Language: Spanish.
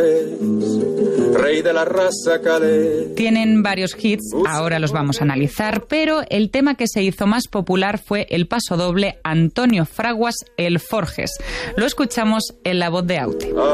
Rey de la raza calé. Tienen varios hits, ahora los vamos a analizar, pero el tema que se hizo más popular fue el pasodoble Antonio Fraguas, El Forges. Lo escuchamos en la voz de Aute.